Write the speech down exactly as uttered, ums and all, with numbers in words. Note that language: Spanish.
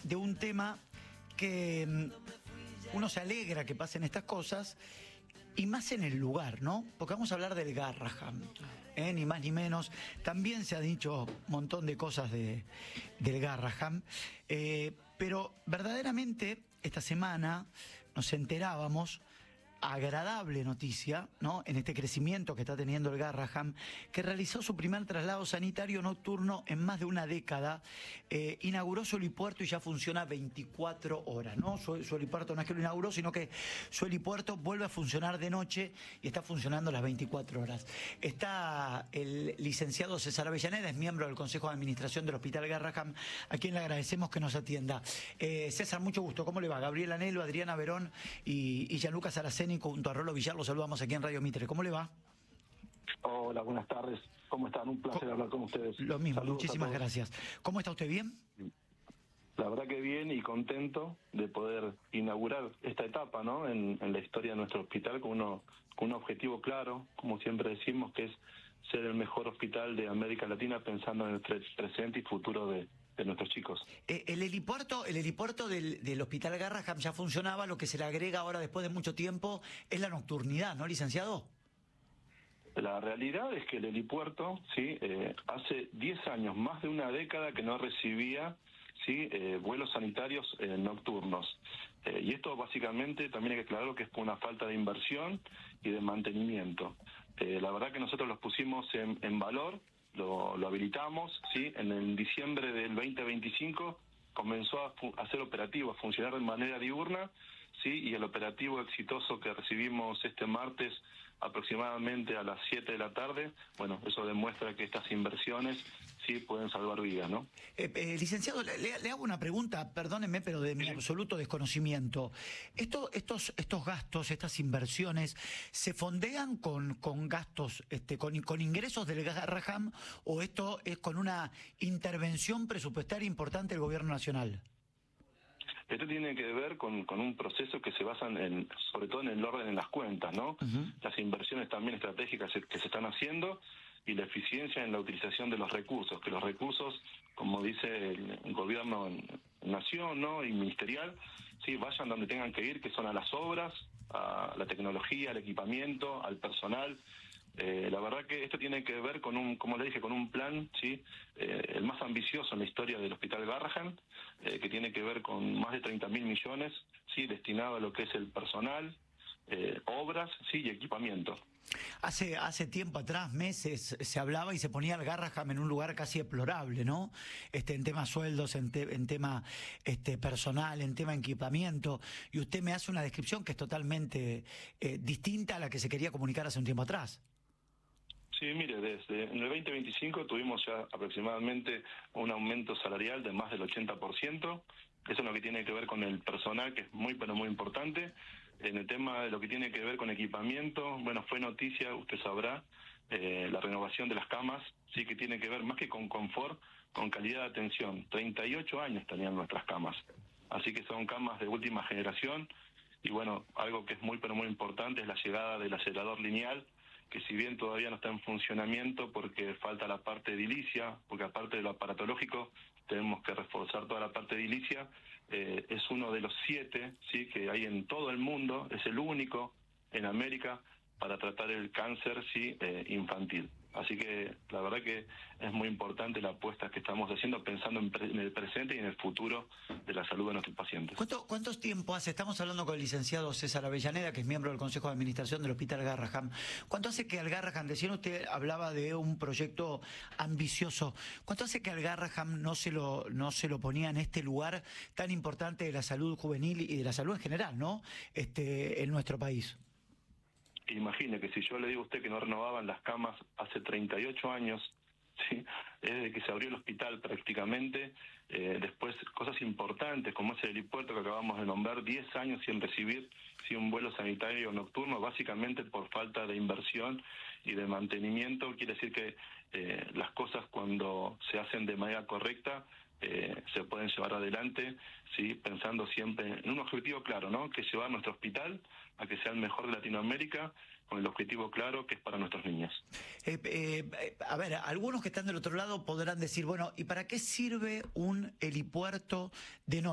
de un tema que mm, uno se alegra que pasen estas cosas, y más en el lugar, ¿no? Porque vamos a hablar del Garraham, ¿eh? Ni más ni menos. También se ha dicho un montón de cosas de, del Garraham, eh, pero verdaderamente esta semana nos enterábamos, agradable noticia, ¿no? En este crecimiento que está teniendo el Garraham, que realizó su primer traslado sanitario nocturno en más de una década, eh, inauguró su helipuerto y ya funciona veinticuatro horas, ¿no? Su, su helipuerto no es que lo inauguró, sino que su helipuerto vuelve a funcionar de noche y está funcionando las veinticuatro horas. Está el licenciado César Avellaneda, es miembro del Consejo de Administración del Hospital Garraham, a quien le agradecemos que nos atienda. Eh, César, mucho gusto. ¿Cómo le va? Gabriel Anelo, Adriana Verón y, y Gianluca Saraceni junto a Rolo Villar, los saludamos aquí en Radio Mitre. ¿Cómo le va? Hola, buenas tardes. ¿Cómo están? Un placer hablar con ustedes. Lo mismo, Saludos, muchísimas gracias. ¿Cómo está usted? ¿Bien? La verdad que bien y contento de poder inaugurar esta etapa, ¿no? En, en la historia de nuestro hospital con, uno, con un objetivo claro, como siempre decimos, que es ser el mejor hospital de América Latina pensando en el presente y futuro de, de nuestros chicos. Eh, el helipuerto, el helipuerto del, del Hospital Garraham ya funcionaba, lo que se le agrega ahora después de mucho tiempo es la nocturnidad, ¿no, licenciado? La realidad es que el helipuerto, sí, eh, hace diez años, más de una década que no recibía, sí, eh, vuelos sanitarios eh, nocturnos. Eh, y esto básicamente también hay que aclararlo que es por una falta de inversión y de mantenimiento. Eh, la verdad que nosotros los pusimos en, en valor, lo, lo habilitamos, sí, en el diciembre del veinte veinticinco comenzó a, a ser operativo, a funcionar de manera diurna, sí, y el operativo exitoso que recibimos este martes aproximadamente a las siete de la tarde, bueno, eso demuestra que estas inversiones sí pueden salvar vidas, ¿no? Eh, eh, licenciado, le, le hago una pregunta, perdóneme, pero de mi absoluto desconocimiento. Esto, estos, estos gastos, estas inversiones, ¿se fondean con, con gastos, este, con, con ingresos del Garraham, o esto es con una intervención presupuestaria importante del gobierno nacional? Esto tiene que ver con, con un proceso que se basa en, sobre todo en el orden en las cuentas, ¿no? Uh-huh. Las inversiones también estratégicas que se están haciendo y la eficiencia en la utilización de los recursos, que los recursos, como dice el, el gobierno en nación, ¿no? Y ministerial, sí, vayan donde tengan que ir, que son a las obras, a la tecnología, al equipamiento, al personal. Eh, la verdad que esto tiene que ver con un, como le dije, con un plan, sí, eh, el más ambicioso en la historia del Hospital Garraham, eh, que tiene que ver con más de treinta mil millones, sí, destinado a lo que es el personal, eh, obras, sí, y equipamiento. Hace hace tiempo atrás, meses, se hablaba y se ponía el Garraham en un lugar casi deplorable, ¿no? Este, en tema sueldos, en, te, en tema este, personal, en tema equipamiento, y usted me hace una descripción que es totalmente eh, distinta a la que se quería comunicar hace un tiempo atrás. Sí, mire, desde en el veinte veinticinco tuvimos ya aproximadamente un aumento salarial de más del ochenta por ciento. Eso es lo que tiene que ver con el personal, que es muy, pero muy importante. En el tema de lo que tiene que ver con equipamiento, bueno, fue noticia, usted sabrá, eh, la renovación de las camas, sí, que tiene que ver más que con confort, con calidad de atención. treinta y ocho años tenían nuestras camas. Así que son camas de última generación. Y bueno, algo que es muy, pero muy importante es la llegada del acelerador lineal, que si bien todavía no está en funcionamiento porque falta la parte edilicia, porque aparte de lo aparatológico tenemos que reforzar toda la parte edilicia, eh, es uno de los siete, sí, que hay en todo el mundo, es el único en América para tratar el cáncer, sí, eh, infantil. Así que la verdad que es muy importante la apuesta que estamos haciendo pensando en, pre en el presente y en el futuro de la salud de nuestros pacientes. ¿Cuánto, ¿Cuántos tiempo hace? Estamos hablando con el licenciado César Avellaneda, que es miembro del Consejo de Administración del Hospital Garraham. ¿Cuánto hace que al Garraham, decían usted, hablaba de un proyecto ambicioso, ¿cuánto hace que al Garraham no se lo, no se lo ponía en este lugar tan importante de la salud juvenil y de la salud en general, ¿no? Este, en nuestro país? Imagine que si yo le digo a usted que no renovaban las camas hace treinta y ocho años, ¿sí? Desde que se abrió el hospital prácticamente, eh, después cosas importantes como ese helipuerto que acabamos de nombrar, diez años sin recibir sí, un vuelo sanitario nocturno, básicamente por falta de inversión y de mantenimiento. Quiere decir que eh, las cosas cuando se hacen de manera correcta, Eh, se pueden llevar adelante, sí, pensando siempre en un objetivo claro, ¿no? Que es llevar nuestro hospital a que sea el mejor de Latinoamérica, con el objetivo claro que es para nuestros niños. Eh, eh, a ver, algunos que están del otro lado podrán decir, bueno, ¿y para qué sirve un helipuerto de noche?